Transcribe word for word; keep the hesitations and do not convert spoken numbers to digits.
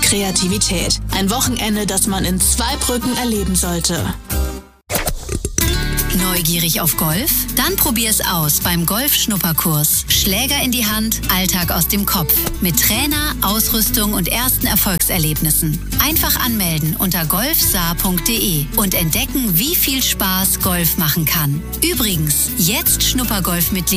Kreativität. Ein Wochenende, das man in Zweibrücken erleben sollte. Neugierig auf Golf? Dann probier's aus beim Golf-Schnupperkurs. Schläger in die Hand, Alltag aus dem Kopf. Mit Trainer, Ausrüstung und ersten Erfolgserlebnissen. Einfach anmelden unter golfsaar punkt de und entdecken, wie viel Spaß Golf machen kann. Übrigens, jetzt Schnuppergolf-Mitglied